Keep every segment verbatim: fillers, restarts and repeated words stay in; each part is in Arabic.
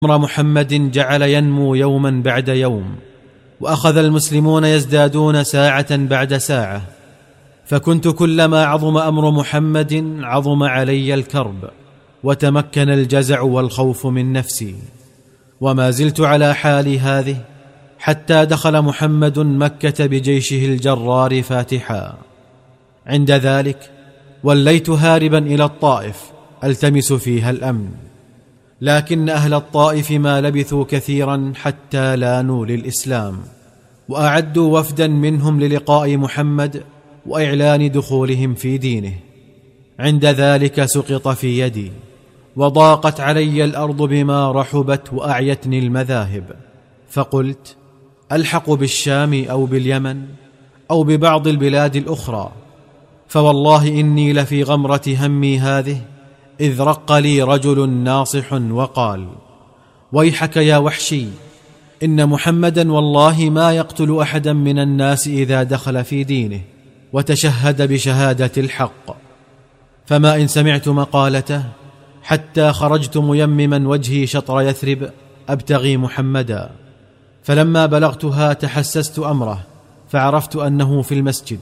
أمر محمد جعل ينمو يوما بعد يوم، وأخذ المسلمون يزدادون ساعة بعد ساعة، فكنت كلما عظم أمر محمد عظم علي الكرب، وتمكن الجزع والخوف من نفسي. وما زلت على حالي هذه حتى دخل محمد مكة بجيشه الجرار فاتحا. عند ذلك وليت هاربا إلى الطائف ألتمس فيها الأمن، لكن أهل الطائف ما لبثوا كثيرا حتى لانوا للإسلام، وأعدوا وفدا منهم للقاء محمد وإعلان دخولهم في دينه. عند ذلك سقط في يدي، وضاقت علي الأرض بما رحبت وأعيتني المذاهب، فقلت ألحق بالشام أو باليمن أو ببعض البلاد الأخرى. فوالله إني لفي غمرة همي هذه إذ رق لي رجل ناصح وقال: ويحك يا وحشي، إن محمدا والله ما يقتل أحدا من الناس إذا دخل في دينه وتشهد بشهادة الحق. فما إن سمعت مقالته حتى خرجت ميمما وجهي شطر يثرب أبتغي محمدا. فلما بلغتها تحسست أمره، فعرفت أنه في المسجد،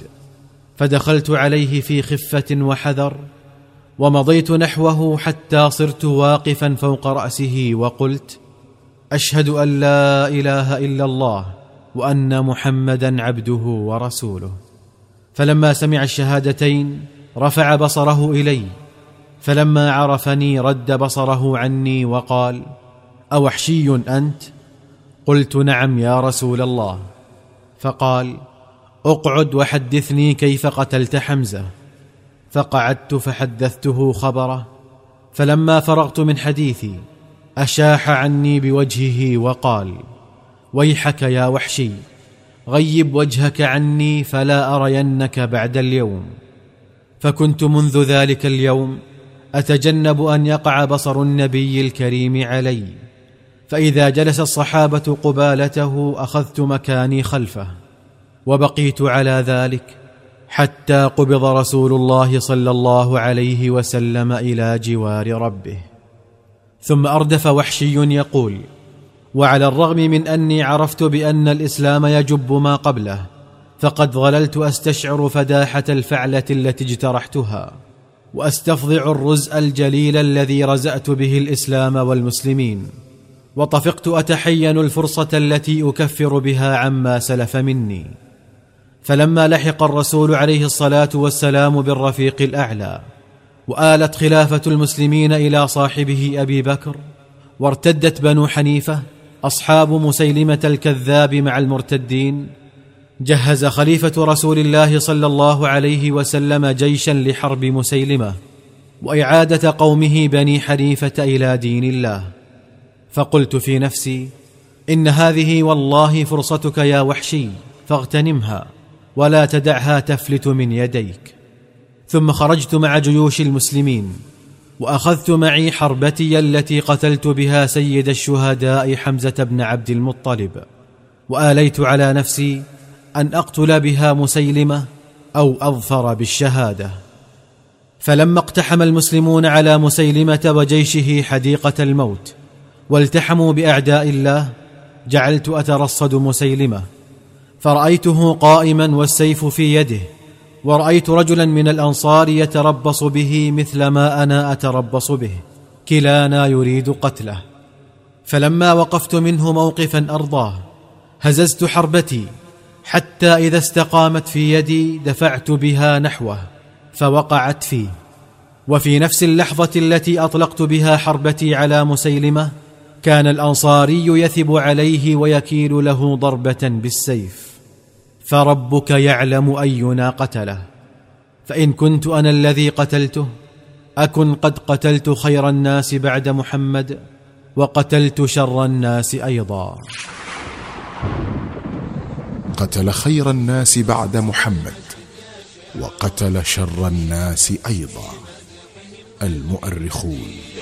فدخلت عليه في خفة وحذر، ومضيت نحوه حتى صرت واقفا فوق رأسه، وقلت: أشهد أن لا إله إلا الله وأن محمدا عبده ورسوله. فلما سمع الشهادتين رفع بصره إلي، فلما عرفني رد بصره عني وقال: أوحشي أنت؟ قلت: نعم يا رسول الله. فقال: اقعد وحدثني كيف قتلت حمزة. فقعدت فحدثته خبره، فلما فرغت من حديثي أشاح عني بوجهه وقال: ويحك يا وحشي، غيب وجهك عني فلا أرينك بعد اليوم. فكنت منذ ذلك اليوم أتجنب أن يقع بصر النبي الكريم علي، فإذا جلس الصحابة قبالته أخذت مكاني خلفه، وبقيت على ذلك حتى قبض رسول الله صلى الله عليه وسلم إلى جوار ربه. ثم أردف وحشي يقول: وعلى الرغم من أني عرفت بأن الإسلام يجب ما قبله، فقد ظللت أستشعر فداحة الفعلة التي اجترحتها، وأستفضع الرزء الجليل الذي رزأت به الإسلام والمسلمين، وطفقت أتحين الفرصة التي أكفر بها عما سلف مني. فلما لحق الرسول عليه الصلاة والسلام بالرفيق الأعلى، وآلت خلافة المسلمين إلى صاحبه أبي بكر، وارتدت بنو حنيفة أصحاب مسيلمة الكذاب مع المرتدين، جهز خليفة رسول الله صلى الله عليه وسلم جيشا لحرب مسيلمة وإعادة قومه بني حنيفة إلى دين الله. فقلت في نفسي: إن هذه والله فرصتك يا وحشي، فاغتنمها ولا تدعها تفلت من يديك. ثم خرجت مع جيوش المسلمين، وأخذت معي حربتي التي قتلت بها سيد الشهداء حمزة بن عبد المطلب، وآليت على نفسي أن أقتل بها مسيلمة أو أظفر بالشهادة. فلما اقتحم المسلمون على مسيلمة وجيشه حديقة الموت والتحموا بأعداء الله، جعلت أترصد مسيلمة، فرأيته قائما والسيف في يده، ورأيت رجلا من الأنصار يتربص به مثل ما أنا أتربص به، كلانا يريد قتله. فلما وقفت منه موقفا أرضاه هززت حربتي، حتى إذا استقامت في يدي دفعت بها نحوه فوقعت فيه. وفي نفس اللحظة التي أطلقت بها حربتي على مسيلمة كان الأنصاري يثب عليه ويكيل له ضربة بالسيف، فربك يعلم أينا قتله. فإن كنت أنا الذي قتلته أكن قد قتلت خير الناس بعد محمد، وقتلت شر الناس أيضا. قتل خير الناس بعد محمد، وقتل شر الناس أيضا. المؤرخون.